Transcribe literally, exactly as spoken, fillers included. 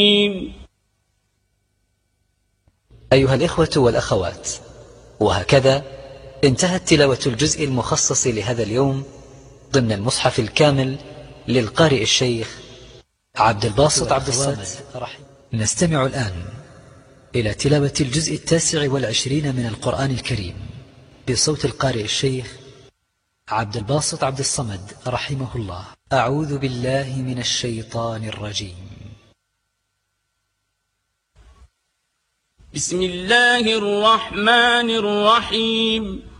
أيها الإخوة والأخوات، وهكذا انتهت تلاوة الجزء المخصص لهذا اليوم ضمن المصحف الكامل للقارئ الشيخ عبد الباسط عبد الصمد. نستمع الآن إلى تلاوة الجزء التاسع والعشرين من القرآن الكريم بصوت القارئ الشيخ عبد الباسط عبد الصمد رحمه الله. أعوذ بالله من الشيطان الرجيم. بسم الله الرحمن الرحيم.